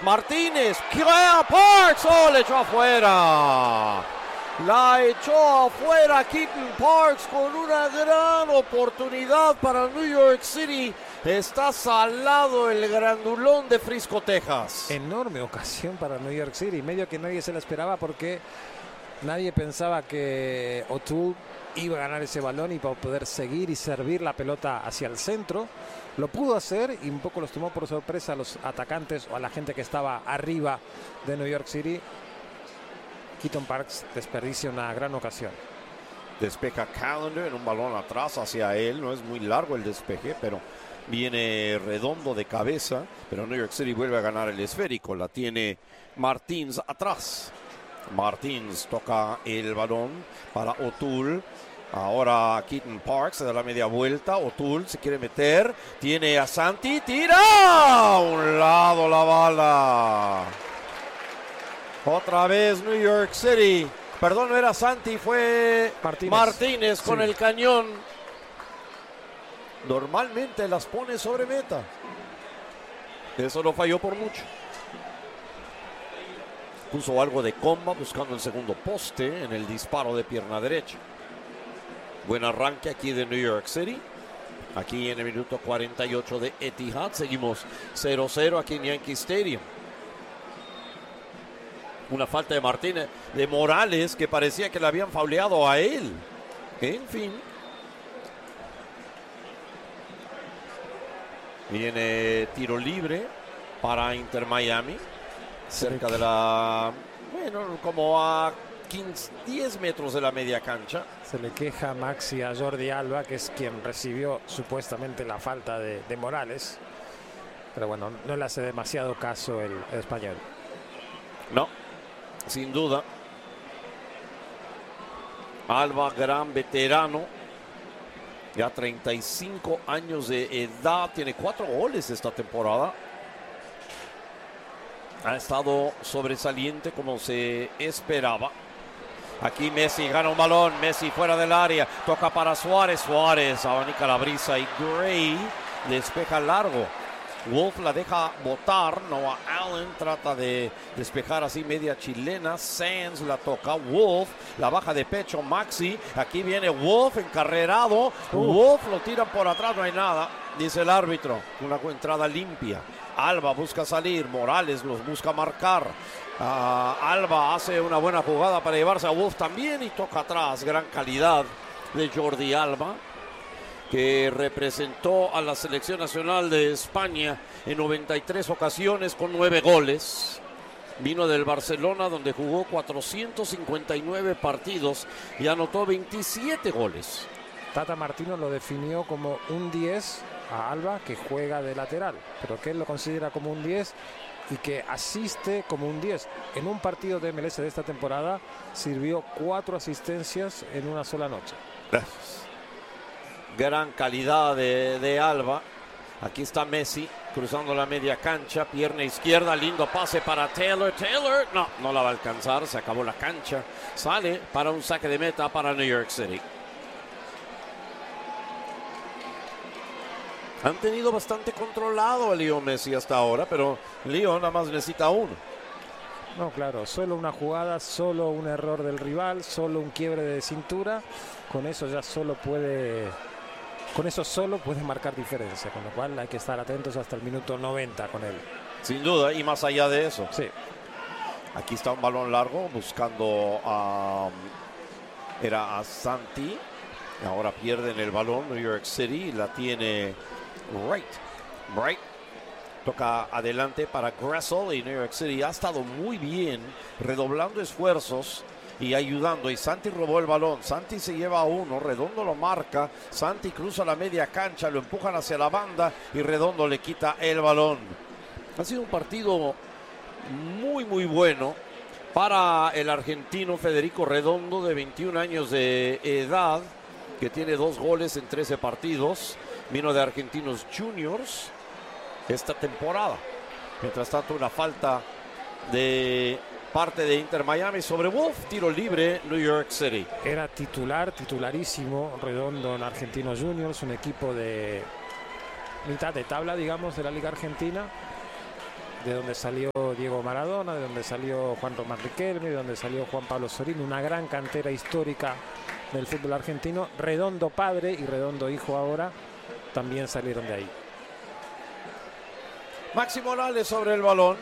Martínez, Keon Parks, oh, le echó afuera. La echó afuera Keaton Parks con una gran oportunidad para New York City. Está salado el grandulón de Frisco, Texas. Enorme ocasión para New York City. Medio que nadie se la esperaba porque nadie pensaba que O'Toole iba a ganar ese balón y para poder seguir y servir la pelota hacia el centro. Lo pudo hacer y un poco los tomó por sorpresa a los atacantes o a la gente que estaba arriba de New York City. Keaton Parks desperdicia una gran ocasión. Despeja Callender en un balón atrás hacia él. No es muy largo el despeje, pero viene redondo de cabeza. Pero New York City vuelve a ganar el esférico. La tiene Martins atrás. Martins toca el balón para O'Toole. Ahora Keaton Parks se da la media vuelta. O'Toole se quiere meter. Tiene a Santi. ¡Tira! A un lado la bala. Otra vez New York City. Perdón, no era Santi, fue Martínez con el cañón. Normalmente las pone sobre meta. Eso no falló por mucho. Puso algo de comba buscando el segundo poste en el disparo de pierna derecha. Buen arranque aquí de New York City. Aquí en el minuto 48 de Etihad. Seguimos 0-0 aquí en Yankee Stadium. Una falta de Martínez, de Morales, que parecía que le habían fauleado a él. En fin. Viene tiro libre para Inter Miami. Cerca de la... Bueno, como a 10 metros de la media cancha. Se le queja Maxi a Jordi Alba, que es quien recibió supuestamente la falta de Morales. Pero bueno, no le hace demasiado caso el español. No, sin duda. Alba, gran veterano. Ya 35 años de edad. Tiene 4 goles esta temporada. Ha estado sobresaliente como se esperaba. Aquí Messi gana un balón. Messi fuera del área. Toca para Suárez. Suárez abanica la brisa y Gray despeja largo. Wolf la deja botar. Noah Allen trata de despejar así media chilena. Sands la toca. Wolf la baja de pecho. Maxi. Aquí viene Wolf encarrerado. Wolf lo tira por atrás. No hay nada. Dice el árbitro. Una entrada limpia. Alba busca salir. Morales los busca marcar. Alba hace una buena jugada para llevarse a Wolf también. Y toca atrás. Gran calidad de Jordi Alba, que representó a la selección nacional de España en 93 ocasiones con 9 goles. Vino del Barcelona, donde jugó 459 partidos y anotó 27 goles. Tata Martino lo definió como un 10 a Alba, que juega de lateral, pero que él lo considera como un 10 y que asiste como un 10. En un partido de MLS de esta temporada sirvió 4 asistencias en una sola noche. Gracias. Gran calidad de Alba. Aquí está Messi cruzando la media cancha, pierna izquierda, lindo pase para Taylor. Taylor no la va a alcanzar, se acabó la cancha. Sale para un saque de meta para New York City. Han tenido bastante controlado a Leo Messi hasta ahora, pero Leo nada más necesita uno. No, claro, solo una jugada, solo un error del rival, solo un quiebre de cintura. Con eso ya solo puede marcar diferencia, con lo cual hay que estar atentos hasta el minuto 90 con él. Sin duda, y más allá de eso. Sí. Aquí está un balón largo buscando a Santi. Ahora pierden el balón New York City. La tiene Bright. Toca adelante para Gressel y New York City ha estado muy bien, redoblando esfuerzos y ayudando. Y Santi robó el balón. Santi se lleva a uno. Redondo lo marca. Santi cruza la media cancha. Lo empujan hacia la banda y Redondo le quita el balón. Ha sido un partido muy, muy bueno para el argentino Federico Redondo, de 21 años de edad, que tiene 2 goles en 13 partidos. Vino de Argentinos Juniors esta temporada. Mientras tanto, una falta de parte de Inter Miami sobre Wolf. Tiro libre New York City. Era titularísimo Redondo en Argentinos Juniors, un equipo de mitad de tabla, digamos, de la Liga Argentina. de donde salió Diego Maradona, de donde salió Juan Román Riquelme, de donde salió Juan Pablo Sorín, una gran cantera histórica del fútbol argentino. Redondo padre y Redondo hijo ahora también salieron de ahí. Maxi Morales sobre el balón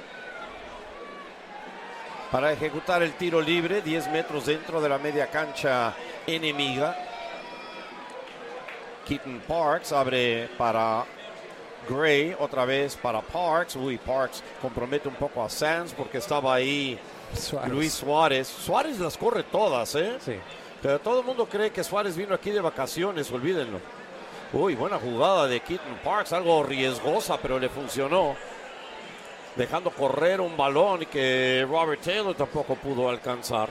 para ejecutar el tiro libre, 10 metros dentro de la media cancha enemiga. Keaton Parks abre para Gray, otra vez para Parks. Parks compromete un poco a Sands porque estaba ahí Luis Suárez. Suárez las corre todas, ¿eh? Sí. Pero todo el mundo cree que Suárez vino aquí de vacaciones, olvídenlo. Buena jugada de Keaton Parks, algo riesgosa, pero le funcionó. Dejando correr un balón que Robert Taylor tampoco pudo alcanzar.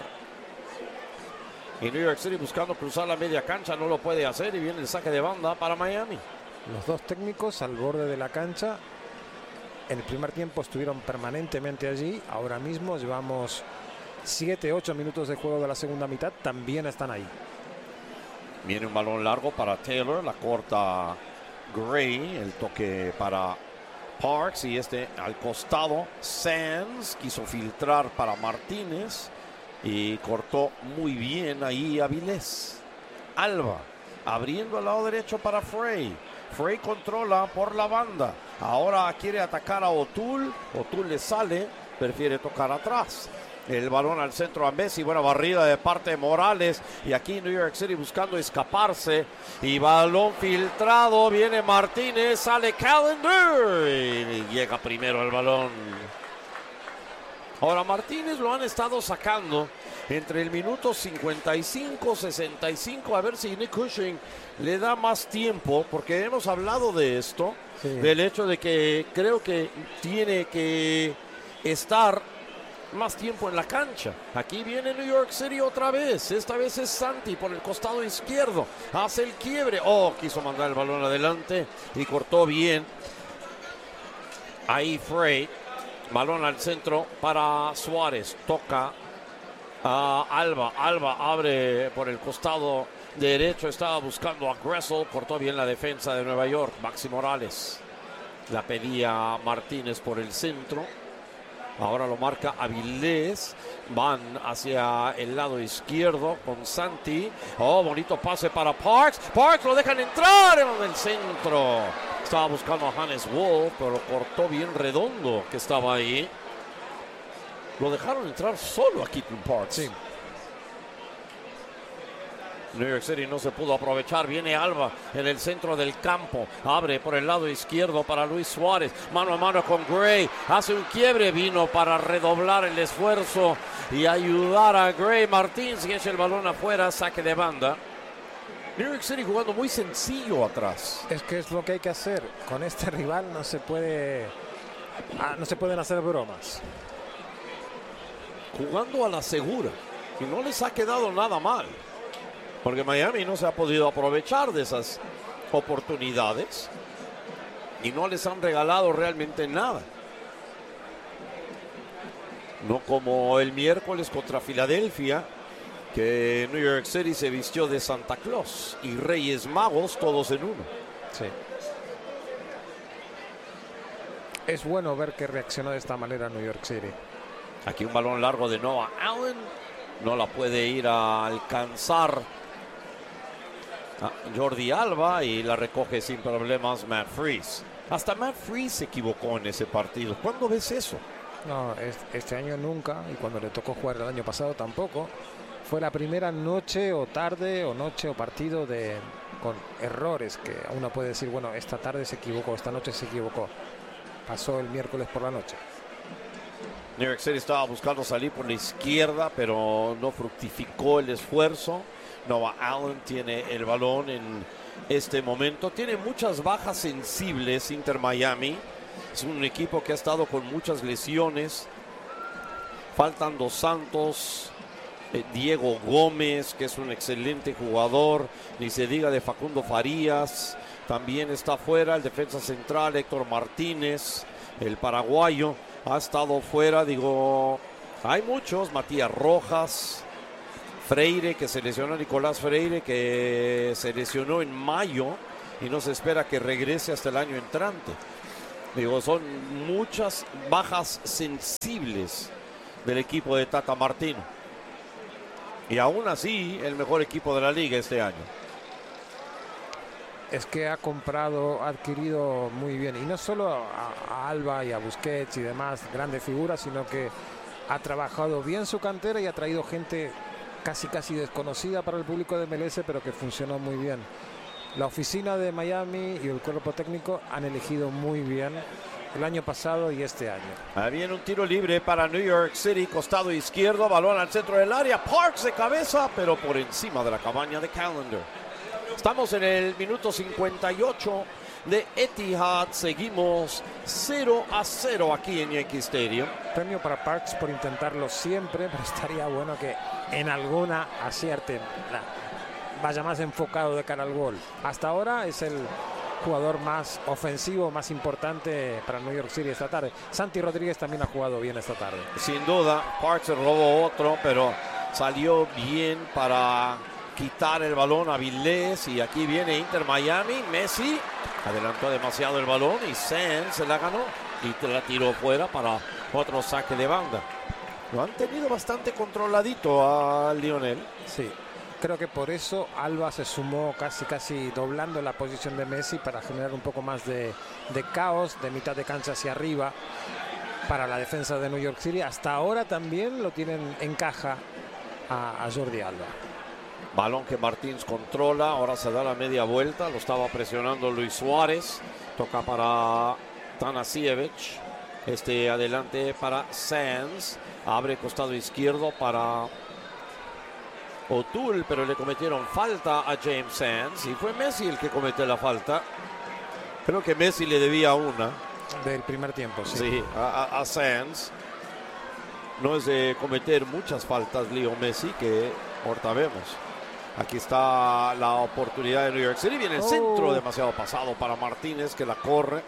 Y New York City buscando cruzar la media cancha, no lo puede hacer y viene el saque de banda para Miami. Los dos técnicos al borde de la cancha. En el primer tiempo estuvieron permanentemente allí. Ahora mismo llevamos 7-8 minutos de juego de la segunda mitad. También están ahí. Viene un balón largo para Taylor. La corta Gray. El toque para Parks. Y al costado. Sands quiso filtrar para Martínez. Y cortó muy bien ahí Avilés. Alba abriendo al lado derecho para Frey. Frey controla por la banda. Ahora quiere atacar a O'Toole. O'Toole le sale. Prefiere tocar atrás. El balón al centro a Messi. Buena barrida de parte de Morales. Y aquí New York City buscando escaparse. Y balón filtrado. Viene Martínez. Sale Callender. Y llega primero el balón. Ahora Martínez lo han estado sacando entre el minuto 55-65. A ver si Nick Cushing le da más tiempo. Porque hemos hablado de esto. Sí. Del hecho de que creo que tiene que estar más tiempo en la cancha. Aquí viene New York City otra vez. Esta vez es Santi por el costado izquierdo. Hace el quiebre. Quiso mandar el balón adelante y cortó bien. Ahí Frey. Balón al centro para Suárez. Toca a Alba. Alba abre por el costado derecho. Estaba buscando a Gressel. Cortó bien la defensa de Nueva York. Maxi Morales. La pedía Martínez por el centro. Ahora lo marca Avilés. Van hacia el lado izquierdo con Santi. Bonito pase para Parks. Parks lo dejan entrar en el centro. Estaba buscando a Hannes Wolf, pero lo cortó bien Redondo, que estaba ahí. Lo dejaron entrar solo a Keaton Parks. Sí. New York City no se pudo aprovechar. Viene Alba en el centro del campo. Abre por el lado izquierdo para Luis Suárez. Mano a mano con Gray. Hace un quiebre. Vino para redoblar el esfuerzo y ayudar a Gray. Martínez que echa el balón afuera. Saque de banda. New York City jugando muy sencillo atrás. Es que es lo que hay que hacer. Con este rival no se pueden hacer bromas. Jugando a la segura. Y no les ha quedado nada mal. Porque Miami no se ha podido aprovechar de esas oportunidades. Y no les han regalado realmente nada. No como el miércoles contra Filadelfia, que New York City se vistió de Santa Claus y Reyes Magos todos en uno. Sí. Es bueno ver que reaccionó de esta manera New York City. Aquí un balón largo de Noah Allen. No la puede ir a alcanzar Jordi Alba y la recoge sin problemas Matt Freese. Hasta Matt Freese se equivocó en ese partido. ¿Cuándo ves eso? No, este año nunca. Y cuando le tocó jugar el año pasado tampoco. Fue la primera noche o tarde o noche o partido con errores que uno puede decir, bueno, esta tarde se equivocó, esta noche se equivocó. Pasó el miércoles por la noche. New York City estaba buscando salir por la izquierda, pero no fructificó el esfuerzo. Noah Allen tiene el balón en este momento. Tiene muchas bajas sensibles Inter Miami. Es un equipo que ha estado con muchas lesiones. Faltan Dos Santos. Diego Gómez, que es un excelente jugador, ni se diga de Facundo Farías, también está fuera el defensa central Héctor Martínez, el paraguayo, ha estado fuera, hay muchos, Matías Rojas, Freire, que se lesionó, Nicolás Freire, que se lesionó en mayo y no se espera que regrese hasta el año entrante. Digo, son muchas bajas sensibles del equipo de Tata Martino. Y aún así, el mejor equipo de la liga este año. Es que ha adquirido muy bien. Y no solo a Alba y a Busquets y demás grandes figuras, sino que ha trabajado bien su cantera y ha traído gente casi desconocida para el público de MLS, pero que funcionó muy bien. La oficina de Miami y el cuerpo técnico han elegido muy bien el año pasado y este año. Ahí viene un tiro libre para New York City, costado izquierdo, balón al centro del área, Parks de cabeza, pero por encima de la cabaña de Callender. Estamos en el minuto 58 de Etihad, seguimos 0-0 aquí en Yankee Stadium. Premio para Parks por intentarlo siempre, pero estaría bueno que en alguna acierte, vaya más enfocado de cara al gol. Hasta ahora es el jugador más ofensivo, más importante para New York City esta tarde. Santi Rodríguez también ha jugado bien esta tarde. Sin duda, Parks se robó otro, pero salió bien para quitar el balón a Vilés. Y aquí viene Inter Miami. Messi adelantó demasiado el balón y Sanz se la ganó y te la tiró fuera para otro saque de banda. Lo han tenido bastante controladito a Lionel. Sí. Creo que por eso Alba se sumó casi doblando la posición de Messi para generar un poco más de caos de mitad de cancha hacia arriba para la defensa de New York City. Hasta ahora también lo tienen en caja a Jordi Alba. Balón que Martins controla, ahora se da la media vuelta, lo estaba presionando Luis Suárez. Toca para Tanasiewicz. Adelante para Sanz. Abre costado izquierdo para O'Toole, pero le cometieron falta a James Sanz y fue Messi el que cometió la falta. Creo que Messi le debía una. Del primer tiempo, sí. Sí, a Sanz. No es de cometer muchas faltas Leo Messi, que ahorita vemos. Aquí está la oportunidad de New York City. Viene el centro, demasiado pasado para Martínez, que la corre.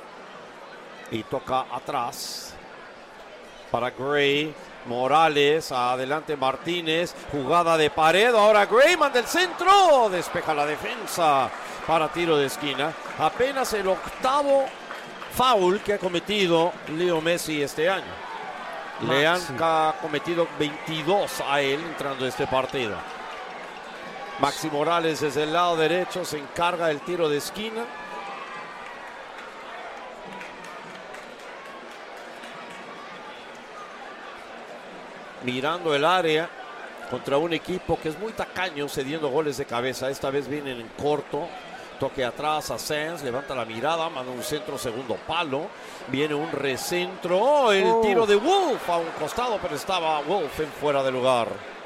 Y toca atrás para Gray. Morales, adelante Martínez, jugada de pared, ahora Gray manda el centro, despeja la defensa para tiro de esquina. Apenas el octavo foul que ha cometido Leo Messi este año. Le han cometido 22 a él entrando a este partido. Maxi Morales desde el lado derecho se encarga del tiro de esquina. Mirando el área contra un equipo que es muy tacaño cediendo goles de cabeza. Esta vez vienen en corto. Toque atrás a Sanz, levanta la mirada, manda un centro, segundo palo. Viene un recentro. El tiro de Wolf a un costado, pero estaba Wolf en fuera de lugar.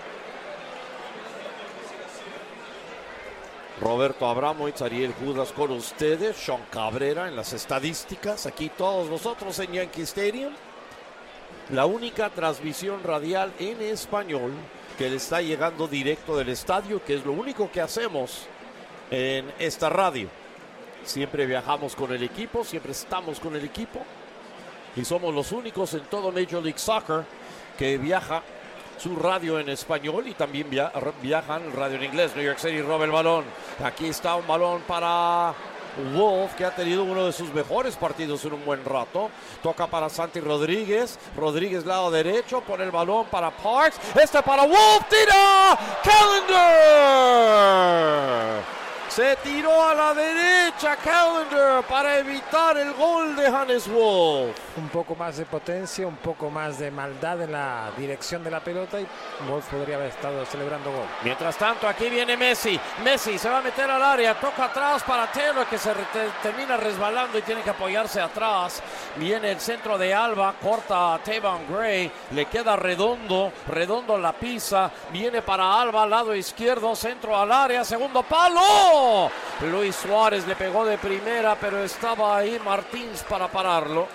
Roberto Abramovich, Ariel Judas con ustedes. Sean Cabrera en las estadísticas. Aquí todos nosotros en Yankee Stadium. La única transmisión radial en español que le está llegando directo del estadio, que es lo único que hacemos en esta radio. Siempre viajamos con el equipo, siempre estamos con el equipo y somos los únicos en todo Major League Soccer que viaja su radio en español y también viajan radio en inglés. New York City roba el balón. Aquí está un balón para Wolf, que ha tenido uno de sus mejores partidos en un buen rato. Toca para Santi Rodríguez. Rodríguez lado derecho. Pone el balón para Parks. Para Wolf. ¡Tira! ¡Callender! Se tiró a la derecha Callender para evitar el gol de Hannes Wolf. Un poco más de potencia, un poco más de maldad en la dirección de la pelota y Wolf podría haber estado celebrando gol. Mientras tanto, aquí viene Messi. Messi se va a meter al área, toca atrás para Taylor, que se termina resbalando y tiene que apoyarse atrás. Viene el centro de Alba, corta a Tayvon Gray, le queda Redondo la pisa. Viene para Alba, lado izquierdo, centro al área, segundo palo. Luis Suárez le pegó de primera, pero estaba ahí Martins para pararlo.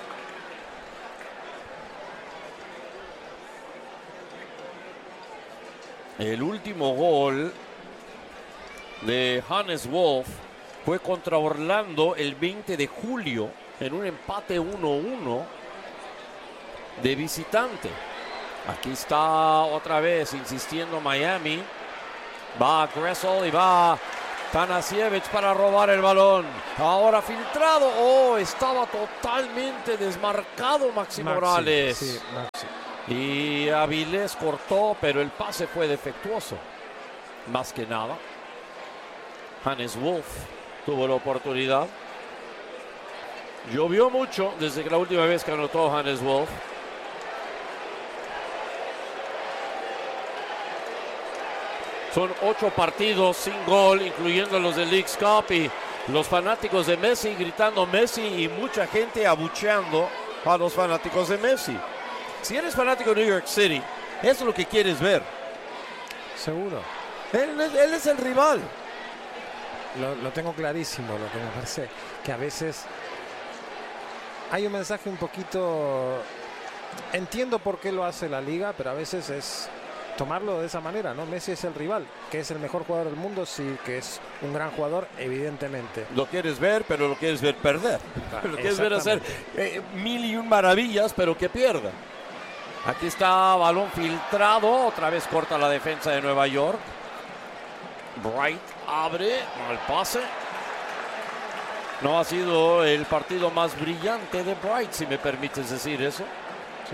El último gol de Hannes Wolf fue contra Orlando el 20 de julio en un empate 1-1 de visitante. Aquí está otra vez insistiendo Miami. Va Gressel y va Tanasiewicz para robar el balón. Ahora filtrado. Oh, estaba totalmente desmarcado Maxi Morales. Sí, Maxi. Y Avilés cortó, pero el pase fue defectuoso. Más que nada. Hannes Wolf tuvo la oportunidad. Llovió mucho desde que la última vez que anotó Hannes Wolf. Son 8 partidos sin gol, incluyendo los de Leagues Cup, y los fanáticos de Messi gritando Messi y mucha gente abucheando a los fanáticos de Messi. Si eres fanático de New York City, eso es lo que quieres ver. Seguro. Él es el rival. Lo tengo clarísimo, lo que me parece que a veces hay un mensaje un poquito... Entiendo por qué lo hace la liga, pero a veces es tomarlo de esa manera, ¿no? Messi es el rival, que es el mejor jugador del mundo, sí, que es un gran jugador, evidentemente. Lo quieres ver, pero lo quieres ver perder. Lo quieres ver hacer mil y un maravillas, pero que pierda. Aquí está balón filtrado, otra vez corta la defensa de Nueva York. Bright abre, mal pase. No ha sido el partido más brillante de Bright, si me permites decir eso. Sí.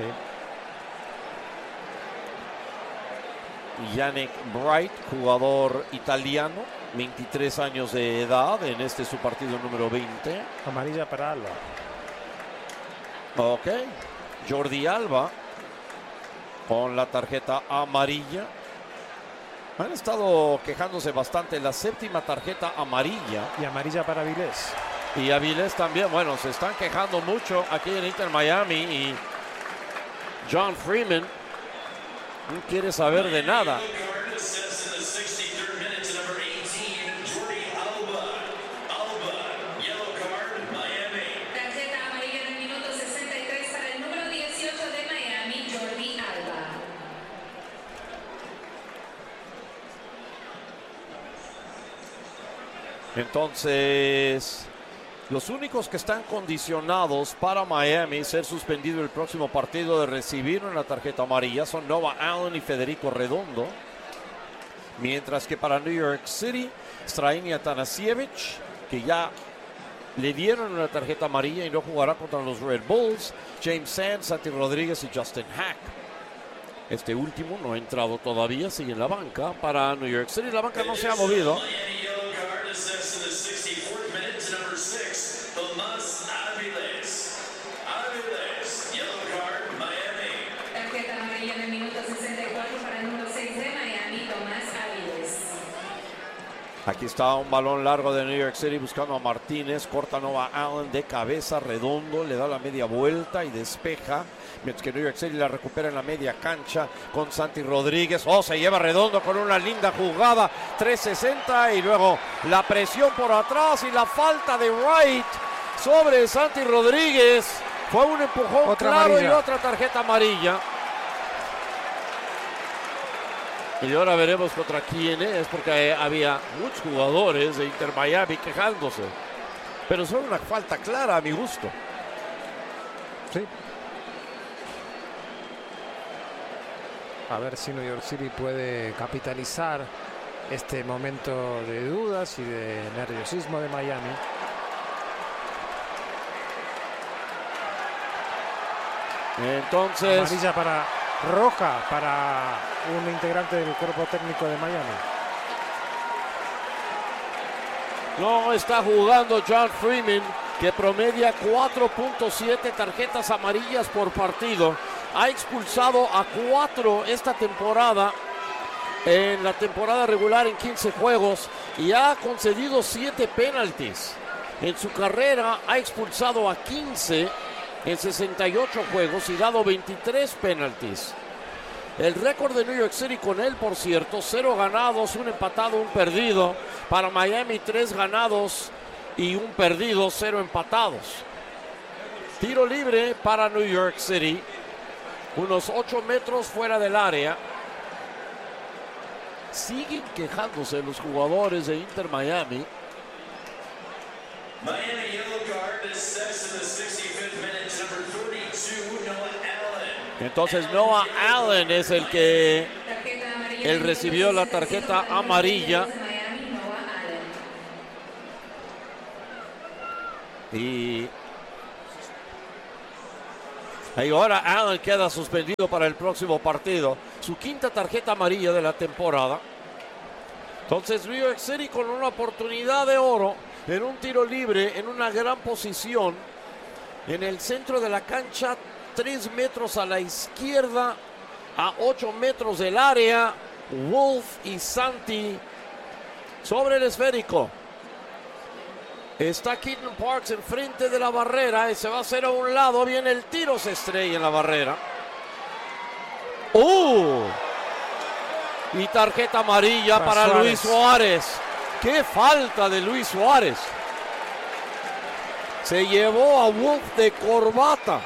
Yannick Bright, jugador italiano, 23 años de edad, en este su partido número 20. Amarilla para Alba. Ok. Jordi Alba con la tarjeta amarilla. Han estado quejándose bastante. La 7ª tarjeta amarilla. Y amarilla para Avilés. Y Avilés también. Bueno, se están quejando mucho aquí en Inter Miami. Y John Freeman no quiere saber de nada. Tarjeta amarilla en el minuto 63 para el número 18 de Miami, Jordi Alba. Entonces, los únicos que están condicionados para Miami ser suspendido el próximo partido de recibir una tarjeta amarilla son Noah Allen y Federico Redondo. Mientras que para New York City, Strahinja Tanasiewicz, que ya le dieron una tarjeta amarilla y no jugará contra los Red Bulls, James Sands, Santi Rodríguez y Justin Hack. Este último no ha entrado todavía, sigue en la banca para New York City. La banca no se ha movido. Tarjeta amarilla en el minuto 64 para el número 6 de Miami, Tomás Avilés. Aquí está un balón largo de New York City buscando a Martínez. Corta Noah Allen de cabeza, Redondo, le da la media vuelta y despeja. Mientras que New York City la recupera en la media cancha con Santi Rodríguez. Oh, se lleva Redondo con una linda jugada. 360 y luego la presión por atrás y la falta de Wright sobre Santi Rodríguez. Fue un empujón Otra claro amarilla. y otra tarjeta amarilla. Y ahora veremos contra quién es, porque había muchos jugadores de Inter Miami quejándose. Pero son una falta clara a mi gusto. Sí. A ver si New York City puede capitalizar este momento de dudas y de nerviosismo de Miami. Entonces, Amarilla para roja para un integrante del cuerpo técnico de Miami. no está jugando John Freeman, que promedia 4.7 tarjetas amarillas por partido. Ha expulsado a 4 esta temporada, en la temporada regular en 15 juegos, y ha concedido 7 penaltis. En su carrera ha expulsado a 15 en 68 juegos y dado 23 penaltis. El récord de New York City con él, por cierto, 0 ganados, 1 empatado, 1 perdido. Para Miami, 3 ganados y 1 perdido, 0 empatados. Tiro libre para New York City, unos 8 metros fuera del área. Siguen quejándose los jugadores de Inter Miami. Miami yellow card assessed in the 65th minute, number 32, Noah Allen. Entonces Noah Allen es el que Tarjeta amarilla en él el recibió la minuto 65 tarjeta para el número amarilla. 22 de Miami, Noah Allen. Y ahora Allen queda suspendido para el próximo partido. Su quinta tarjeta amarilla de la temporada. Entonces New York City con una oportunidad de oro en un tiro libre en una gran posición en el centro de la cancha, 3 metros a la izquierda, a 8 metros del área. Wolf y Santi sobre el esférico. Está Keaton Parks enfrente de la barrera y se va a hacer a un lado. Viene el tiro, se estrella en la barrera. Y tarjeta amarilla para Luis Suárez. ¡Qué falta de Luis Suárez! Se llevó a Wolf de corbata.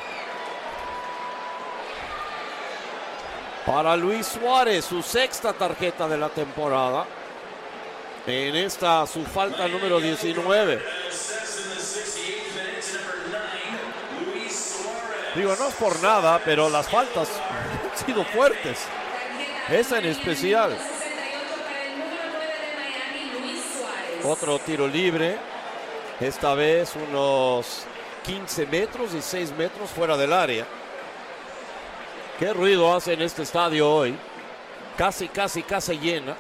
Para Luis Suárez, su sexta tarjeta de la temporada. En esta, su falta número 19. Digo, no es por nada, pero las faltas han sido fuertes. Esa en especial. Otro tiro libre. Esta vez unos 15 metros y 6 metros fuera del área. Qué ruido hace en este estadio hoy. Casi llena.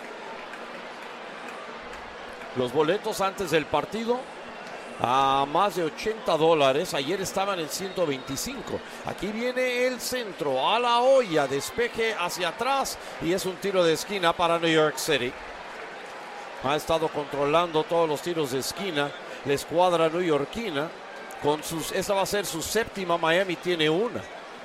Los boletos antes del partido a más de $80. Ayer estaban en 125. Aquí viene el centro a la olla. Despeje hacia atrás y es un tiro de esquina para New York City. Ha estado controlando todos los tiros de esquina la escuadra neoyorquina. Esta va a ser su séptima. Miami tiene una.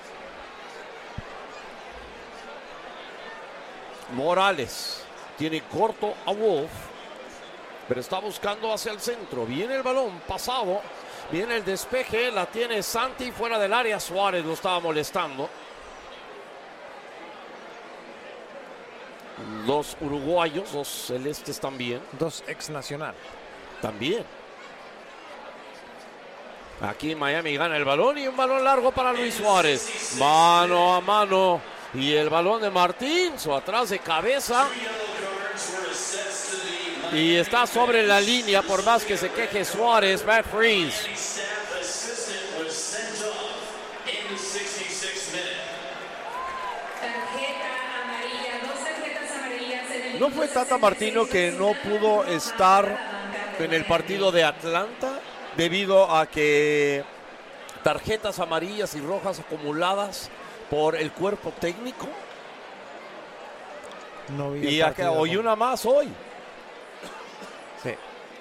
Morales tiene corto a Wolf, pero está buscando hacia el centro. Viene el balón pasado, viene el despeje, la tiene Santi fuera del área. Suárez lo estaba molestando. Dos uruguayos, dos celestes también. Dos ex nacional. También. Aquí Miami gana el balón y un balón largo para Luis Suárez. Mano a mano. Y el balón de Martins o atrás de cabeza. Y está sobre la línea por más que se queje Suárez. Matt Freese. ¿No fue Tata Martino que no pudo estar en el partido de Atlanta debido a que tarjetas amarillas y rojas acumuladas por el cuerpo técnico? No vi y acá hoy una más hoy. Sí.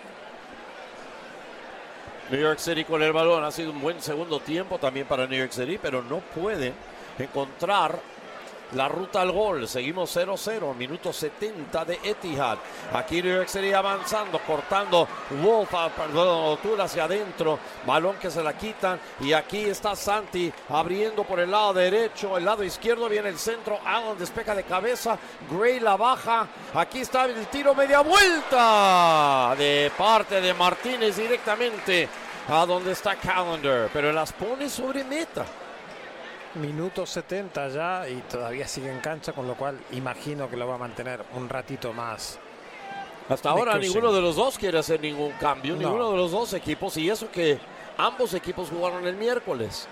New York City con el balón. Ha sido un buen segundo tiempo también para New York City, pero no pueden encontrar la ruta al gol. Seguimos 0-0, minuto 70 de Etihad. Aquí New York City avanzando, cortando Wolf, O'Toole hacia adentro. Balón que se la quitan. Y aquí está Santi abriendo por el lado derecho. El lado izquierdo viene el centro. Allen despeja de cabeza. Gray la baja. Aquí está el tiro media vuelta de parte de Martínez directamente a donde está Callender. Pero las pone sobre meta. Minuto 70 ya y todavía sigue en cancha, con lo cual imagino que lo va a mantener un ratito más. Hasta ahora ninguno de los dos quiere hacer ningún cambio, No. Ninguno de los dos equipos, y eso que ambos equipos jugaron el miércoles.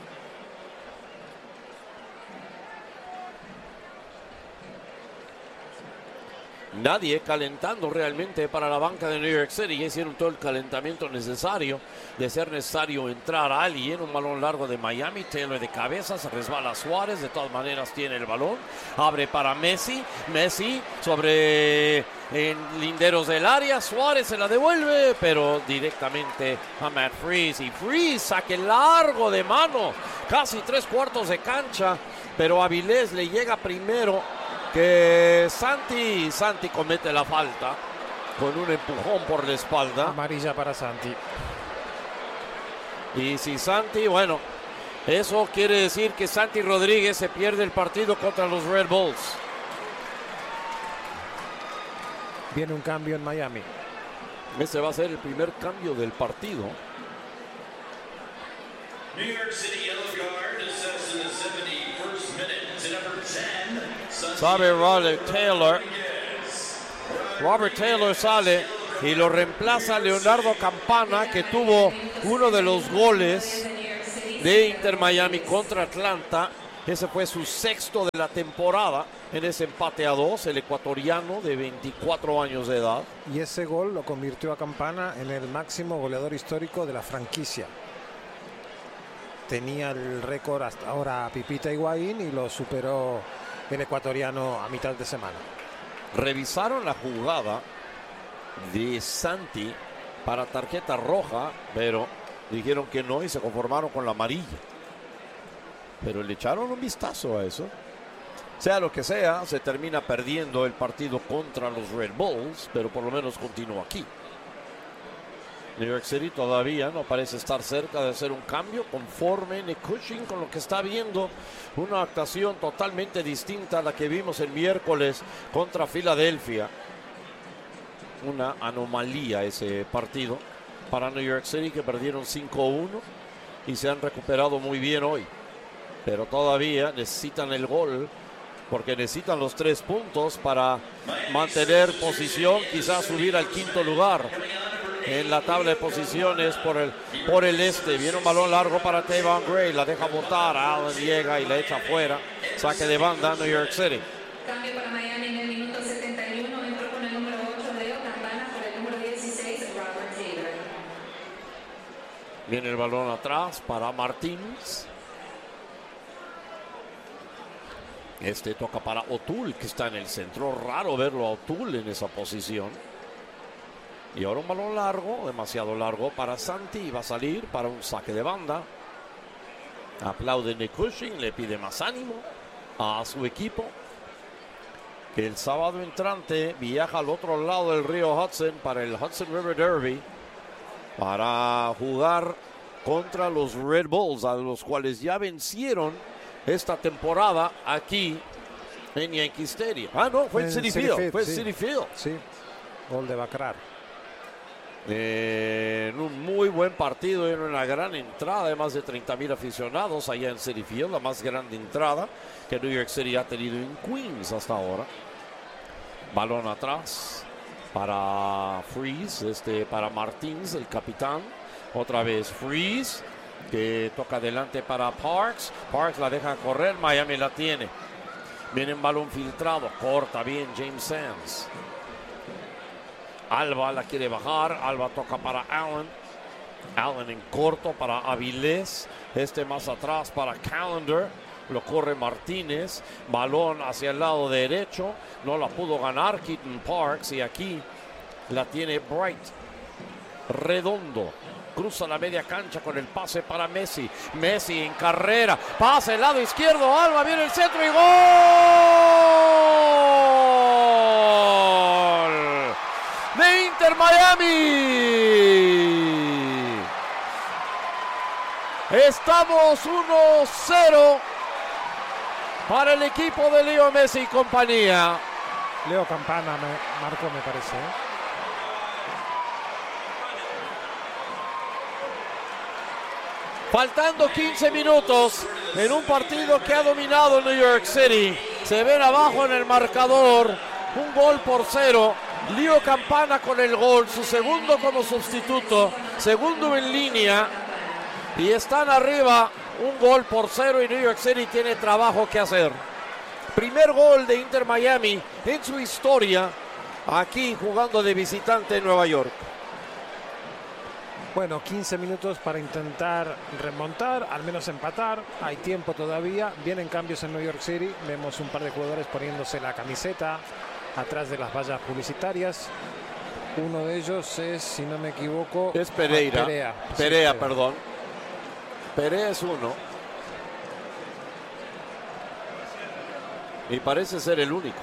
Nadie calentando realmente para la banca de New York City. Ya hicieron todo el calentamiento necesario. De ser necesario entrar a alguien. Un balón largo de Miami. Taylor de cabeza. Se resbala Suárez. De todas maneras tiene el balón. Abre para Messi. Messi sobre linderos del área. Suárez se la devuelve. Pero directamente a Matt Freese. Y Freese saque largo de mano. Casi 3/4 de cancha. Pero Avilés le llega primero que Santi. Santi comete la falta con un empujón por la espalda. Amarilla para Santi. Y si Santi, bueno, eso quiere decir que Santi Rodríguez se pierde el partido contra los Red Bulls. Viene un cambio en Miami. Ese va a ser el primer cambio del partido. New York City yellow card assessed in the 71st minute to number 10. Sabe Robert Taylor. Robert Taylor sale y lo reemplaza Leonardo Campana, que tuvo uno de los goles de Inter Miami contra Atlanta. Ese fue su sexto de la temporada en ese empate a 2, el ecuatoriano de 24 años de edad. Y ese gol lo convirtió a Campana en el máximo goleador histórico de la franquicia. Tenía el récord hasta ahora Pipita Higuaín y lo superó el ecuatoriano a mitad de semana. Revisaron la jugada de Santi para tarjeta roja, pero dijeron que no y se conformaron con la amarilla. Pero le echaron un vistazo a eso. Sea lo que sea, se termina perdiendo el partido contra los Red Bulls, pero por lo menos continúa aquí. New York City todavía no parece estar cerca de hacer un cambio, conforme Nick Cushing con lo que está viendo. Una actuación totalmente distinta a la que vimos el miércoles contra Filadelfia. Una anomalía ese partido para New York City, que perdieron 5-1 y se han recuperado muy bien hoy. Pero todavía necesitan el gol, porque necesitan los 3 puntos para mantener posición, quizás subir al 5º lugar en la tabla de posiciones por el este. Viene un balón largo para Tavon Gray, la deja botar, Allen llega y la echa afuera. Saque de banda, New York City. Cambio para Miami en el minuto 71, entró con el número 8 Leo Campana por el número 16 Robert Taylor. Viene el balón atrás para Martins. Este toca para O'Toole, que está en el centro. Raro verlo a O'Toole en esa posición. Y ahora un balón largo, demasiado largo para Santi. Y va a salir para un saque de banda. Aplaude Nick Cushing, le pide más ánimo a su equipo, que el sábado entrante viaja al otro lado del río Hudson para el Hudson River Derby, para jugar contra los Red Bulls, a los cuales ya vencieron esta temporada aquí en Yankee Stadium. Ah, no, fue en Citi Field. Fue en Citi Field. Sí, gol de Bacrar. En un muy buen partido, en una gran entrada de más de 30,000 aficionados allá en Citi Field, la más grande entrada que New York City ha tenido en Queens hasta ahora. Balón atrás para Freeze, para Martins, el capitán. Otra vez Freeze, que toca adelante para Parks. Parks la deja correr, Miami la tiene. Viene un balón filtrado, corta bien James Sands. Alba la quiere bajar, Alba toca para Allen. Allen en corto para Avilés. Más atrás para Callender. Lo corre Martínez. Balón hacia el lado derecho. No la pudo ganar Keaton Parks. Y aquí la tiene Bright. Redondo. Cruza la media cancha con el pase para Messi. Messi en carrera. Pase al lado izquierdo. Alba viene el centro y gol. De Inter Miami. Estamos 1-0 para el equipo de Leo Messi y compañía. Leo Campana marcó, me parece. Faltando 15 minutos en un partido que ha dominado New York City. Se ven abajo en el marcador. 1-0. Leo Campana con el gol, su segundo como sustituto, segundo en línea, y están arriba 1-0 y New York City tiene trabajo que hacer. Primer gol de Inter Miami en su historia, aquí jugando de visitante en Nueva York. Bueno, 15 minutos para intentar remontar, al menos empatar. Hay tiempo todavía. Vienen cambios en New York City. Vemos un par de jugadores poniéndose la camiseta atrás de las vallas publicitarias. Uno de ellos es, si no me equivoco, es Pereira. Perea, perdón. Perea es uno. Y parece ser el único.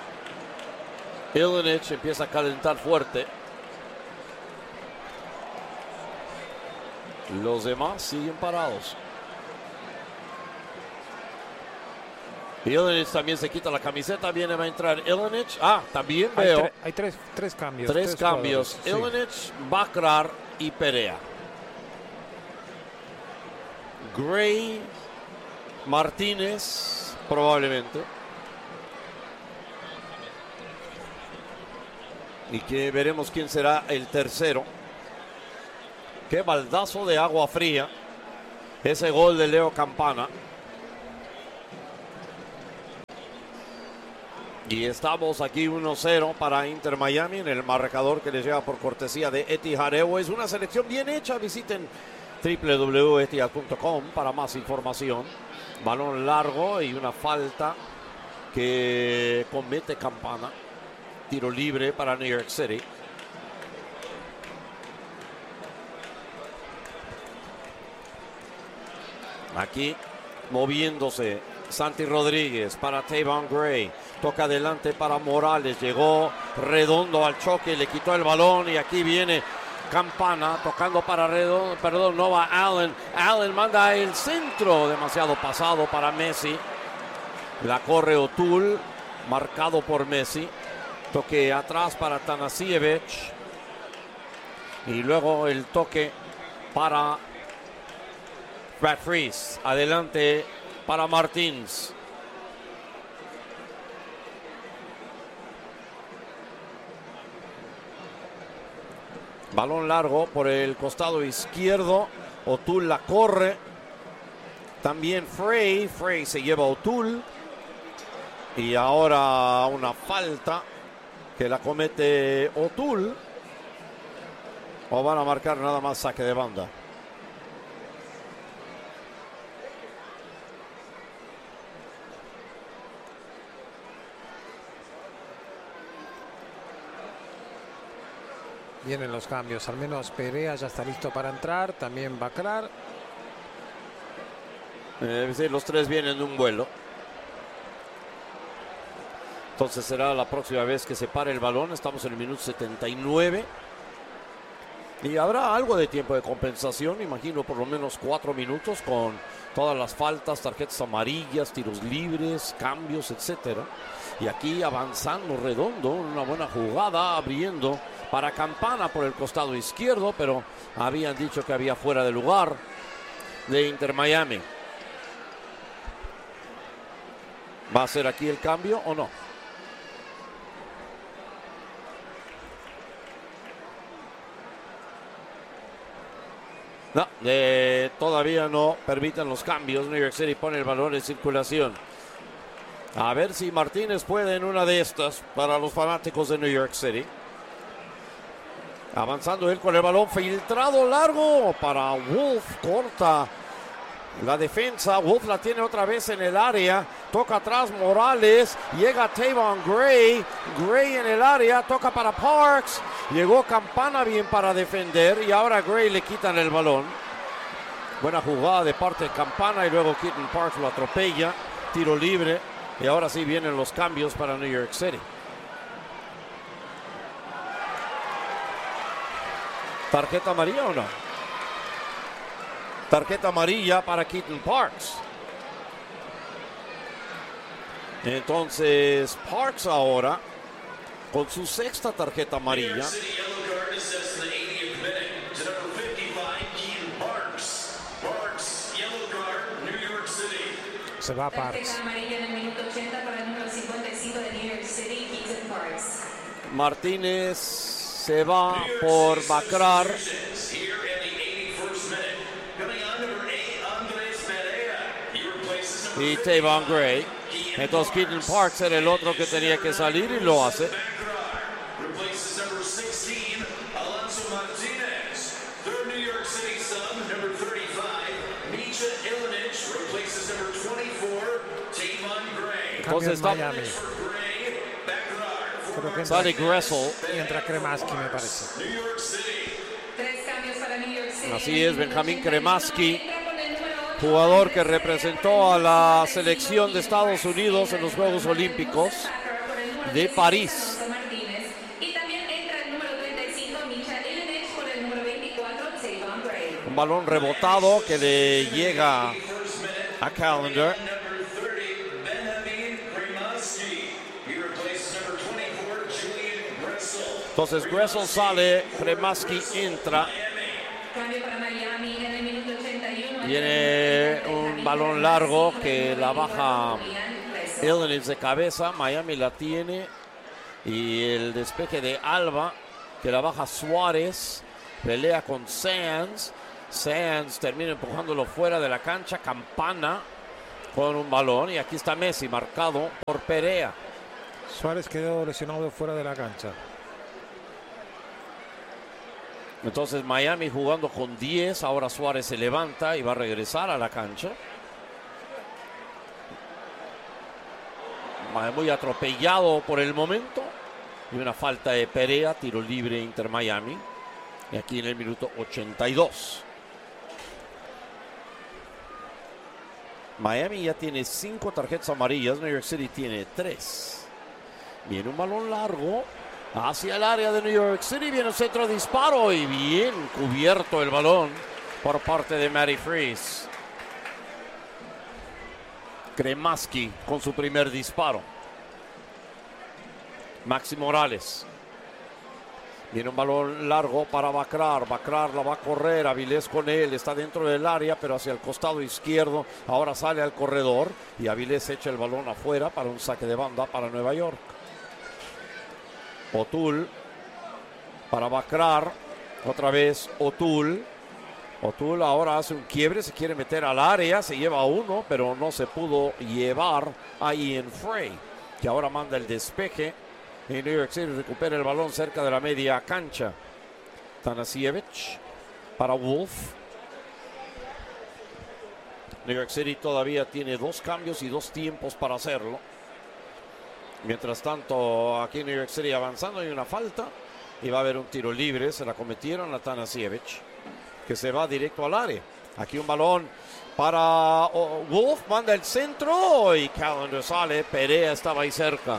Ilinic empieza a calentar fuerte. Los demás siguen parados. Ilinic también se quita la camiseta. Viene a entrar Ilinic. También veo. Hay tres cambios. Tres cambios. Ilinic, Bacrar y Perea. Gray, Martínez, probablemente. Y que veremos quién será el tercero. Qué baldazo de agua fría ese gol de Leo Campana. Y estamos aquí 1-0 para Inter Miami en el marcador que les llega por cortesía de Etihad Airways. Una selección bien hecha. Visiten www.etihad.com para más información. Balón largo y una falta que comete Campana. Tiro libre para New York City. Aquí moviéndose Santi Rodríguez para Tayvon Gray. Toca adelante para Morales. Llegó Redondo al choque. Le quitó el balón. Y aquí viene Campana tocando para Redondo. Perdón, no va Allen. Allen manda el centro. Demasiado pasado para Messi. La corre O'Toole. Marcado por Messi. Toque atrás para Tanasiewicz. Y luego el toque para Brad Freese. Adelante para Martins. Balón largo por el costado izquierdo. O'Toole la corre. También Frey. Frey se lleva a O'Toole. Y ahora una falta que la comete O'Toole. O van a marcar nada más saque de banda. Vienen los cambios, al menos Perea ya está listo para entrar, también Bacrar. Los tres vienen de un vuelo. Entonces será la próxima vez que se pare el balón. Estamos en el minuto 79. Y habrá algo de tiempo de compensación, imagino por lo menos 4 minutos con todas las faltas, tarjetas amarillas, tiros libres, cambios, etcétera. Y aquí avanzando Redondo, una buena jugada, abriendo para Campana por el costado izquierdo, pero habían dicho que había fuera de lugar de Inter Miami. ¿Va a ser aquí el cambio o no? No, todavía no permiten los cambios. New York City pone el balón en circulación. A ver si Martínez puede en una de estas para los fanáticos de New York City. Avanzando él con el balón filtrado largo para Wolf. Corta la defensa. Wolf la tiene otra vez en el área. Toca atrás Morales. Llega Tayvon Gray. Gray en el área. Toca para Parks. Llegó Campana bien para defender. Y ahora Gray le quitan el balón. Buena jugada de parte de Campana. Y luego Keaton Parks lo atropella. Tiro libre. Y ahora sí vienen los cambios para New York City. ¿Tarjeta amarilla o no? Tarjeta amarilla para Keaton Parks. Entonces Parks ahora con su sexta tarjeta amarilla. Se va Parks. Martínez se va por Bacrar. Y Tayvon Gray. Entonces Keaton Parks era el otro que tenía que salir y lo hace. Entonces está sale Gressel y entra Kremaski, me parece. Así es, Benjamín Kremaski, jugador que representó a la selección de Estados Unidos en los Juegos Olímpicos de París. Un balón rebotado que le llega a Callender. Entonces Gressel sale, Kremaski entra. Viene un balón largo que la baja Illinois de cabeza. Miami la tiene Y el despeje de Alba, que la baja Suárez, pelea con Sands. Sands termina empujándolo fuera de la cancha. Campana con un balón. Y aquí está Messi, marcado por Perea. Suárez quedó lesionado fuera de la cancha. Entonces Miami jugando con 10. Ahora Suárez se levanta y va a regresar a la cancha. Muy atropellado por el momento. Y una falta de Perea, tiro libre Inter Miami. Y aquí en el minuto 82. Miami ya tiene 5 tarjetas amarillas. New York City tiene 3. Viene un balón largo hacia el área de New York City. Viene un centro de disparo y bien cubierto el balón por parte de Matty Freeze. Kremaski con su primer disparo. Maxi Morales. Viene un balón largo para Bacrar. Bacrar la va a correr. Avilés con él. Está dentro del área, pero hacia el costado izquierdo. Ahora sale al corredor. Y Avilés echa el balón afuera para un saque de banda para Nueva York. O'Toole para Bacrar. Otra vez O'Toole. O'Toole ahora hace un quiebre. Se quiere meter al área. Se lleva uno, pero no se pudo llevar a Ian Frey, que ahora manda el despeje. Y New York City recupera el balón cerca de la media cancha. Tanasiewicz para Wolf. New York City todavía tiene 2 cambios y 2 tiempos para hacerlo. Mientras tanto, aquí New York City avanzando, hay una falta. Y va a haber un tiro libre. Se la cometieron a Tanasiewicz, que se va directo al área. Aquí un balón para Wolf. Manda el centro y Callender sale. Perea estaba ahí cerca.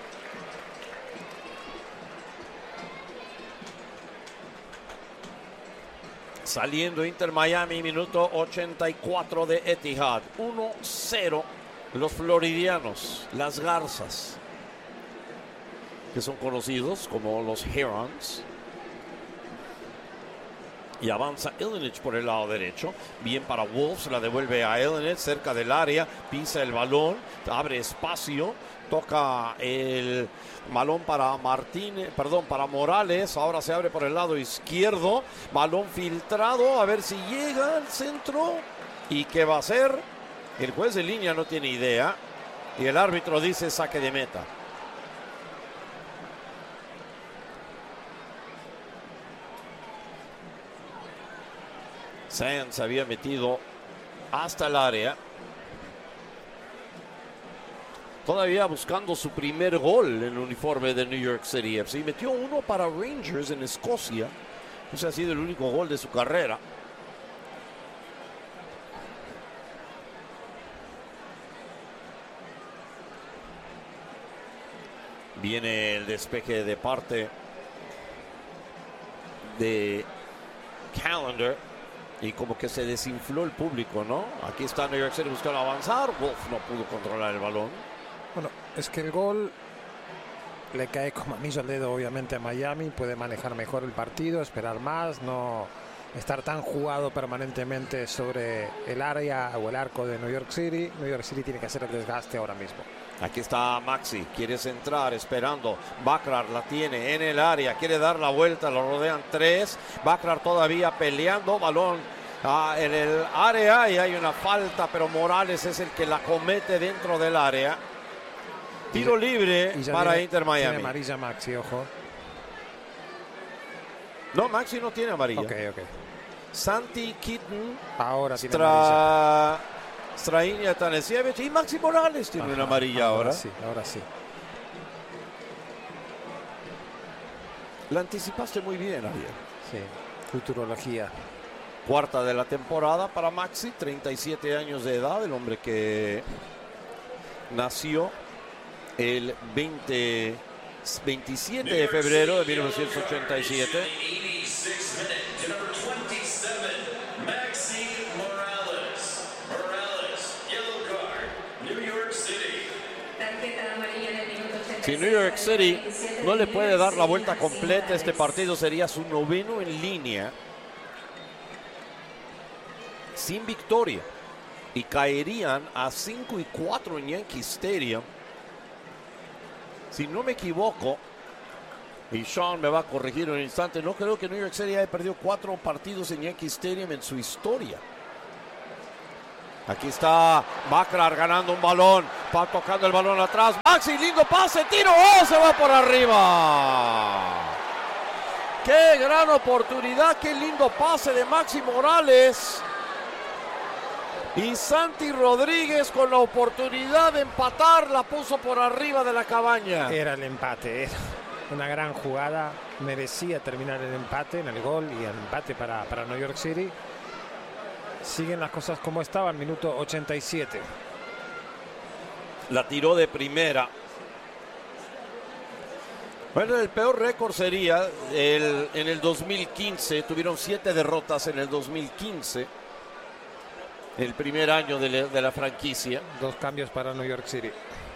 Saliendo Inter Miami, minuto 84 de Etihad. 1-0 los floridianos, las Garzas, que son conocidos como los Herons. Y avanza Ilinic por el lado derecho. Bien para Wolves, la devuelve a Ilinic cerca del área. Pisa el balón, abre espacio. Toca el balón para para Morales. Ahora se abre por el lado izquierdo. Balón filtrado, a ver si llega al centro. ¿Y qué va a hacer? El juez de línea no tiene idea. Y el árbitro dice saque de meta. Sands se había metido hasta el área. Todavía buscando su primer gol en el uniforme de New York City FC. Metió uno para Rangers en Escocia. Ese ha sido el único gol de su carrera. Viene el despeje de parte de Callender. Y como que se desinfló el público, ¿no? Aquí está New York City buscando avanzar. Wolf no pudo controlar el balón. Bueno, es que el gol le cae como anillo al dedo, obviamente, a Miami. Puede manejar mejor el partido, esperar más, no estar tan jugado permanentemente sobre el área o el arco de New York City. New York City tiene que hacer el desgaste ahora mismo. Aquí está Maxi, quiere centrar, esperando. Bacrar la tiene en el área, quiere dar la vuelta, lo rodean 3. Bacrar todavía peleando, balón en el área y hay una falta, pero Morales es el que la comete dentro del área. Tiro libre para Inter Miami. Tiene amarilla Maxi, ojo. No, Maxi no tiene amarilla. Ok. Santi Kitten. Ahora tiene amarilla. Strainia Tanasiewicz y Maxi Morales tiene una amarilla ahora. Sí, ahora sí. La anticipaste muy bien, Ariel. Sí, futurología. Cuarta de la temporada para Maxi, 37 años de edad, el hombre que nació el 27 de febrero de 1987. Si New York City no le puede dar la vuelta completa, este partido sería su 9º en línea sin victoria y caerían a 5-4 en Yankee Stadium. Si no me equivoco, Y Sean me va a corregir en un instante. No creo que New York City haya perdido 4 partidos en Yankee Stadium en su historia. Aquí está Bacrar ganando un balón. Va tocando el balón atrás. Maxi, lindo pase, tiro. ¡Oh! Se va por arriba. ¡Qué gran oportunidad! ¡Qué lindo pase de Maxi Morales! Y Santi Rodríguez con la oportunidad de empatar la puso por arriba de la cabaña. Era el empate, era una gran jugada, merecía terminar el empate en el gol y el empate para New York City. Siguen las cosas como estaban, minuto 87. La tiró de primera. Bueno, el peor récord sería en el 2015, tuvieron 7 derrotas en el 2015. El primer año de la franquicia. 2 cambios para New York City.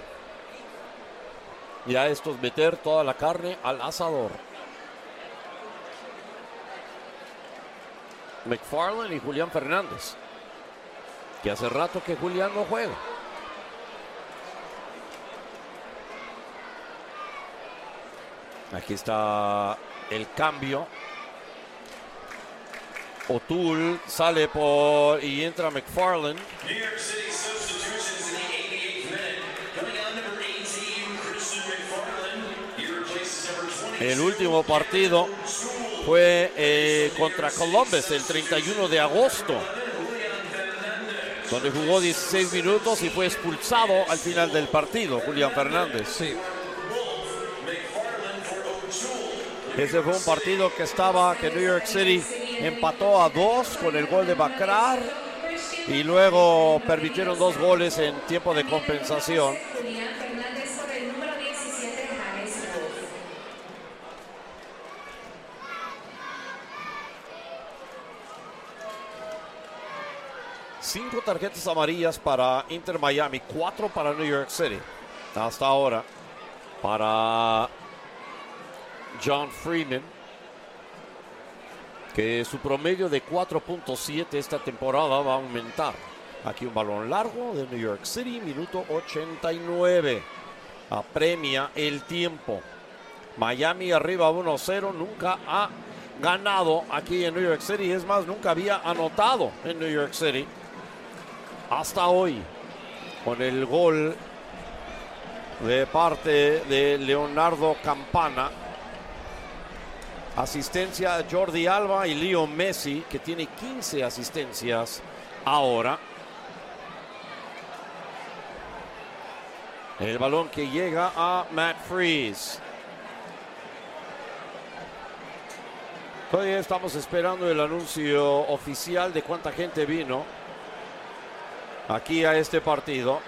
Ya esto es meter toda la carne al asador. McFarland y Julián Fernández. Que hace rato que Julián no juega. Aquí está el cambio. O'Toole sale y entra McFarland. New York City substitutions in the 88th minute. Coming out number 18, Christian McFarland. He replaces number 20. El último partido fue contra Columbus el 31 de agosto, donde jugó 16 minutos y fue expulsado al final del partido, Julián Fernández. Sí. Ese fue un partido que New York City empató a 2 con el gol de Bacrar y luego permitieron 2 goles en tiempo de compensación. Julián Fernández por el número 17, James Wolf. Cinco tarjetas amarillas para Inter Miami, 4 para New York City. Hasta ahora, para John Freeman, que su promedio de 4.7 esta temporada va a aumentar. Aquí un balón largo de New York City, minuto 89. Apremia el tiempo. Miami arriba 1-0, nunca ha ganado aquí en New York City. Es más, nunca había anotado en New York City. Hasta hoy, con el gol de parte de Leonardo Campana. Asistencia a Jordi Alba y Leo Messi, que tiene 15 asistencias ahora. El balón que llega a Matt Freese. Todavía estamos esperando el anuncio oficial de cuánta gente vino aquí a este partido.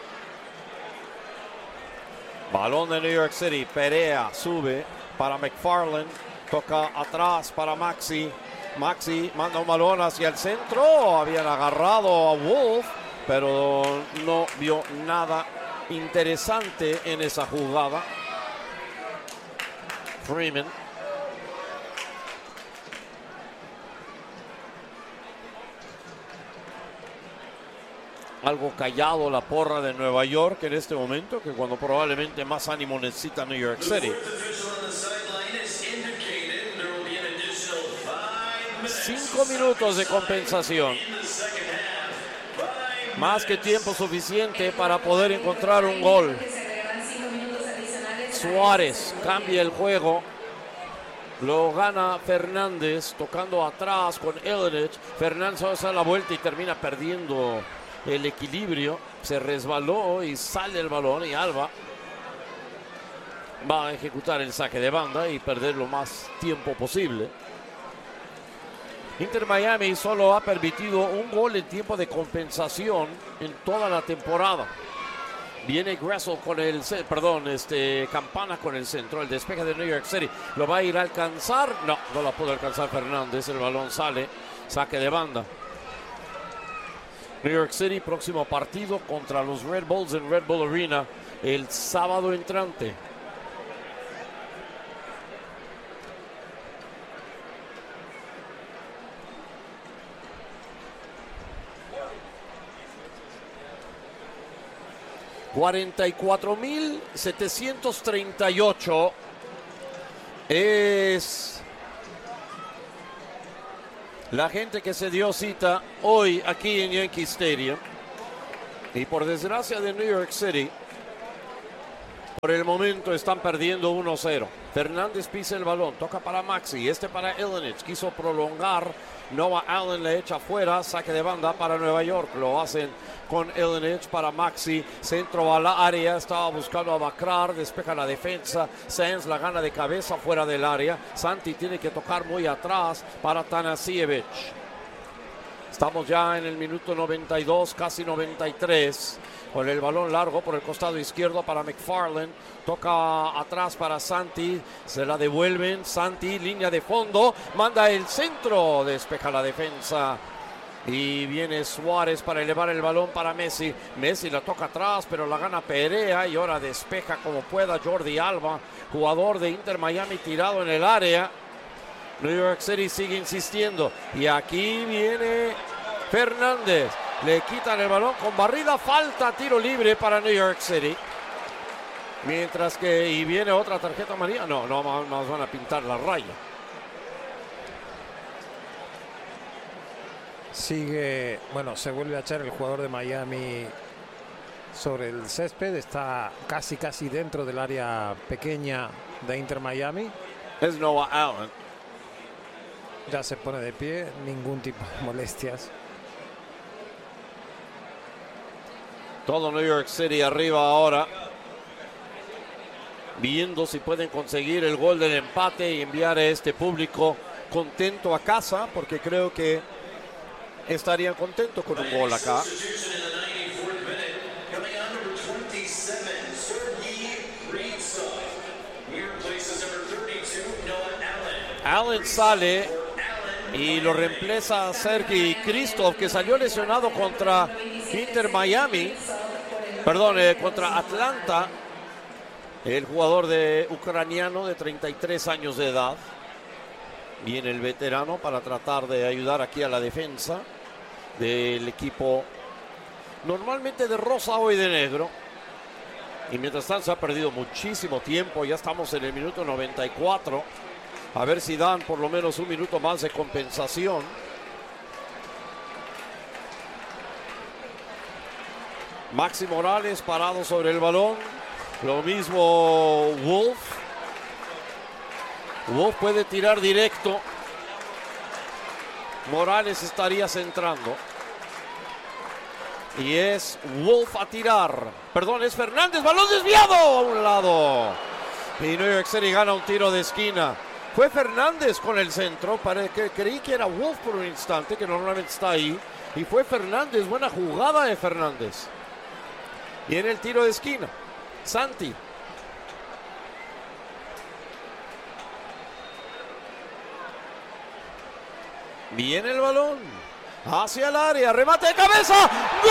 Balón de New York City. Perea sube para McFarland. Toca atrás para Maxi. Maxi manda un balón hacia el centro. Habían agarrado a Wolf, pero no vio nada interesante en esa jugada. Freeman. Algo callado la porra de Nueva York en este momento, que cuando probablemente más ánimo necesita New York City. 5 minutos de compensación. Más que tiempo suficiente para poder encontrar un gol. Suárez cambia el juego. Lo gana Fernández tocando atrás con Ellenich. Fernández hace la vuelta y termina perdiendo el equilibrio. Se resbaló y sale el balón y Alba va a ejecutar el saque de banda y perder lo más tiempo posible. Inter Miami solo ha permitido un gol en tiempo de compensación en toda la temporada. Viene Gressel con el, Campana con el centro, el despeje de New York City. ¿Lo va a ir a alcanzar? No, no la pudo alcanzar Fernández. El balón sale, saque de banda. New York City, próximo partido contra los Red Bulls en Red Bull Arena el sábado entrante. $44,738 es la gente que se dio cita hoy aquí en Yankee Stadium. Y por desgracia de New York City, por el momento están perdiendo 1-0. Fernández pisa el balón, toca para Maxi, para Ilenič, quiso prolongar, Noah Allen le echa fuera, saque de banda para Nueva York, lo hacen con Ilenič para Maxi, centro a la área, estaba buscando a Bakrar, despeja la defensa, Sands la gana de cabeza fuera del área, Santi tiene que tocar muy atrás para Tanasiewicz. Estamos ya en el minuto 92, casi 93, con el balón largo por el costado izquierdo para McFarland. Toca atrás para Santi, se la devuelven. Santi, línea de fondo, manda el centro, despeja la defensa. Y viene Suárez para elevar el balón para Messi. Messi la toca atrás, pero la gana Perea y ahora despeja como pueda Jordi Alba, jugador de Inter Miami tirado en el área. New York City sigue insistiendo y aquí viene Fernández, le quitan el balón con barrida, falta, tiro libre para New York City, mientras que y viene otra tarjeta amarilla, no más van a pintar la raya. Sigue, bueno, se vuelve a echar el jugador de Miami sobre el césped, está casi dentro del área pequeña de Inter Miami. Es Noah Allen. Ya se pone de pie, ningún tipo de molestias. Todo New York City arriba ahora, viendo si pueden conseguir el gol del empate y enviar a este público contento a casa, porque creo que estarían contentos con un gol acá. Allen sale y lo reemplaza Sergei Kristov, que salió lesionado contra Inter Miami, contra Atlanta, el jugador ucraniano de 33 años de edad. Viene el veterano para tratar de ayudar aquí a la defensa del equipo normalmente de rosa, hoy de negro. Y mientras tanto se ha perdido muchísimo tiempo, ya estamos en el minuto 94. A ver si dan por lo menos un minuto más de compensación. Maxi Morales parado sobre el balón. Lo mismo Wolf. Wolf puede tirar directo. Morales estaría centrando. Y es Wolf a tirar. Perdón, es Fernández. Balón desviado a un lado. Y New York City gana un tiro de esquina. Fue Fernández con el centro, creí que era Wolf por un instante, que normalmente está ahí. Y fue Fernández, buena jugada de Fernández. Y en el tiro de esquina, Santi. Viene el balón, hacia el área, remate de cabeza. ¡Gol!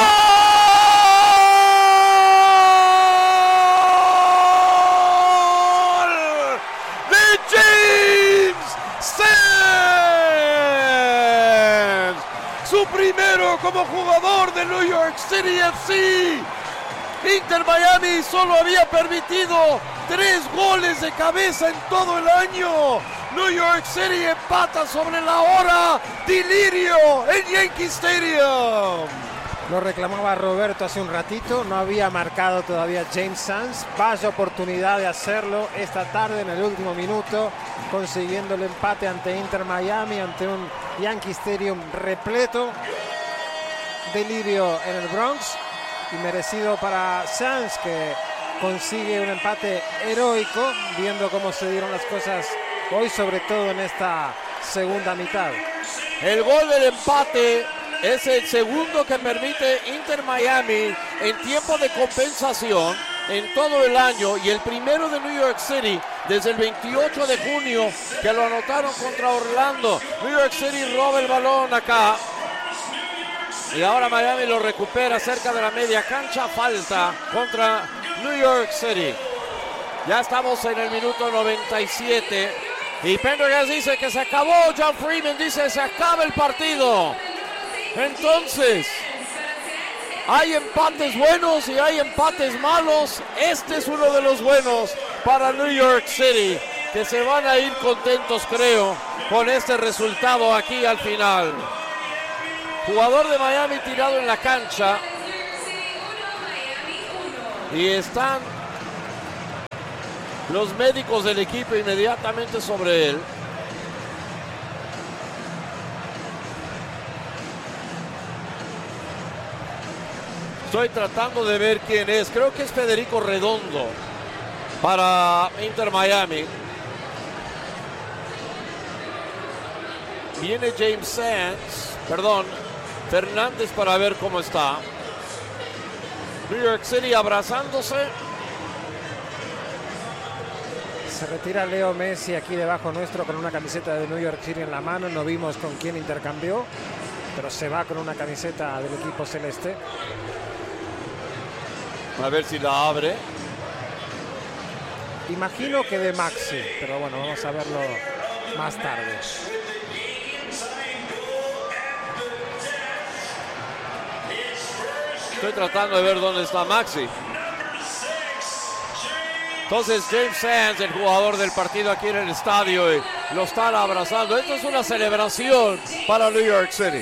Su primero como jugador de New York City FC. Inter Miami solo había permitido 3 goles de cabeza en todo el año. New York City empata sobre la hora. Delirio en Yankee Stadium. Lo reclamaba Roberto hace un ratito, no había marcado todavía James Sands. Vaya oportunidad de hacerlo esta tarde en el último minuto, consiguiendo el empate ante Inter Miami, ante un Yankee Stadium repleto. Delirio en el Bronx y merecido para Sands, que consigue un empate heroico, viendo cómo se dieron las cosas hoy, sobre todo en esta segunda mitad. El gol del empate es el segundo que permite Inter Miami en tiempo de compensación en todo el año, y el primero de New York City desde el 28 de junio, que lo anotaron contra Orlando. New York City roba el balón acá y ahora Miami lo recupera cerca de la media cancha. Falta contra New York City. Ya estamos en el minuto 97 y Pendergast dice que se acabó. John Freeman dice se acaba el partido. Entonces, hay empates buenos y hay empates malos. Este es uno de los buenos para New York City. que se van a ir contentos, creo, con este resultado aquí al final. Jugador de Miami tirado en la cancha. Y están los médicos del equipo inmediatamente sobre él. Estoy tratando de ver quién es. Creo que es Federico Redondo para Inter Miami. Viene Fernández para ver cómo está. New York City abrazándose. Se retira Leo Messi aquí debajo nuestro con una camiseta de New York City en la mano. No vimos con quién intercambió, pero se va con una camiseta del equipo celeste. A ver si la abre. Imagino que de Maxi, pero bueno, vamos a verlo más tarde. Estoy tratando de ver dónde está Maxi. Entonces James Sands, el jugador del partido aquí en el estadio, y lo están abrazando. Esto es una celebración para New York City.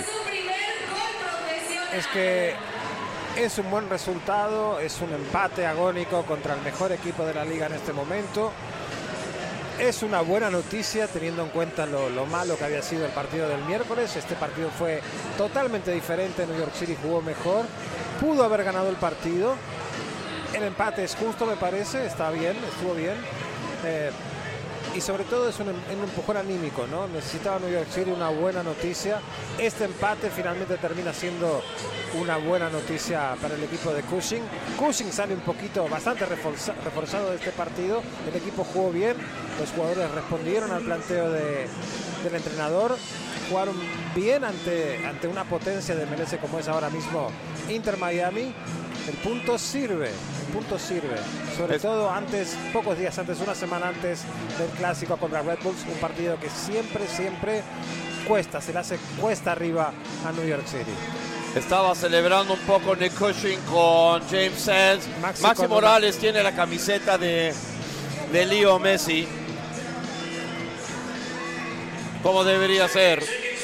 Es que es un buen resultado, es un empate agónico contra el mejor equipo de la liga en este momento. Es una buena noticia teniendo en cuenta lo malo que había sido el partido del miércoles. Este partido fue totalmente diferente. New York City jugó mejor, pudo haber ganado el partido. El empate es justo, me parece, está bien, estuvo bien. Y sobre todo es un empujón anímico, ¿no? Necesitaba New York City una buena noticia. Este empate finalmente termina siendo una buena noticia para el equipo de Cushing. Cushing sale un poquito, bastante reforzado de este partido. El equipo jugó bien, los jugadores respondieron al planteo del entrenador. Jugaron bien ante una potencia de MLS como es ahora mismo Inter Miami. El punto sirve, sobre todo pocos días antes, una semana antes del clásico contra Red Bulls, un partido que siempre cuesta, se le hace cuesta arriba a New York City. Estaba celebrando un poco Nick Cushing con James Sands. Maxi Morales tiene la camiseta de Leo Messi, como debería ser.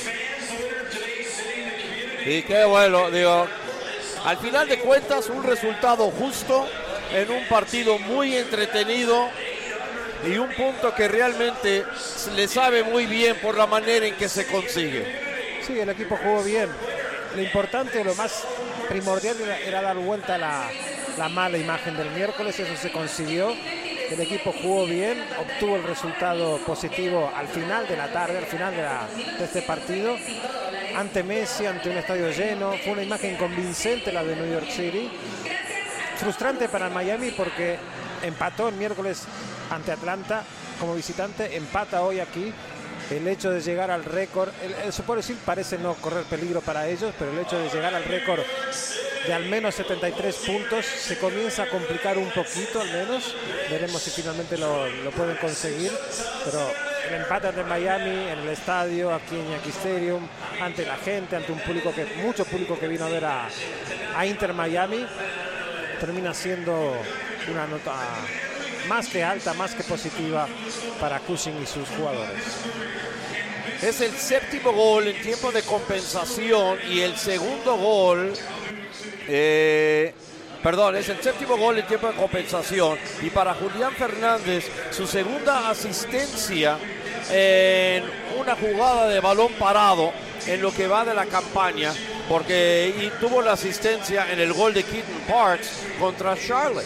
Y qué bueno, digo, al final de cuentas un resultado justo en un partido muy entretenido y un punto que realmente le sabe muy bien por la manera en que se consigue. Sí, el equipo jugó bien. Lo importante, lo más primordial era dar vuelta a la mala imagen del miércoles. Eso se consiguió. El equipo jugó bien, obtuvo el resultado positivo al final de la tarde, al final de este partido. Ante Messi, ante un estadio lleno. Fue una imagen convincente la de New York City. Frustrante para Miami porque empató el miércoles ante Atlanta como visitante, empata hoy aquí. El hecho de llegar al récord, se puede decir, parece no correr peligro para ellos, pero el hecho de llegar al récord de al menos 73 puntos se comienza a complicar un poquito, al menos. Veremos si finalmente lo pueden conseguir, pero el empate ante Miami en el estadio, aquí en Yankee Stadium, ante la gente, ante mucho público que vino a ver a Inter Miami, termina siendo una nota más que alta, más que positiva para Cushing y sus jugadores. Es el séptimo gol en tiempo de compensación y el segundo gol, es el séptimo gol en tiempo de compensación, y para Julián Fernández su segunda asistencia en una jugada de balón parado en lo que va de la campaña, porque tuvo la asistencia en el gol de Keaton Parks contra Charlotte.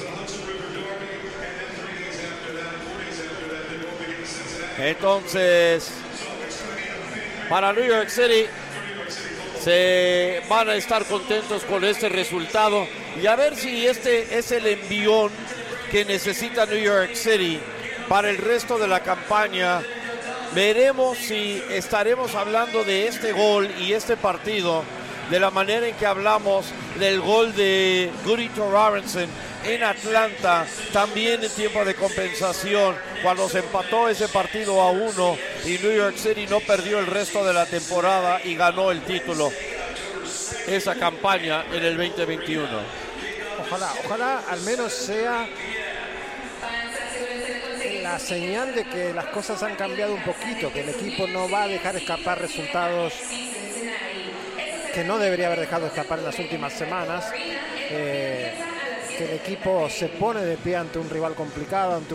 Entonces, para New York City se van a estar contentos con este resultado y a ver si este es el envión que necesita New York City para el resto de la campaña. Veremos si estaremos hablando de este gol y este partido de la manera en que hablamos del gol de Gurito Aronson en Atlanta, también en tiempo de compensación, cuando se empató ese partido a 1 y New York City no perdió el resto de la temporada y ganó el título, esa campaña en el 2021. Ojalá al menos sea la señal de que las cosas han cambiado un poquito, que el equipo no va a dejar escapar resultados que no debería haber dejado escapar en las últimas semanas, que el equipo se pone de pie ante un rival complicado, ante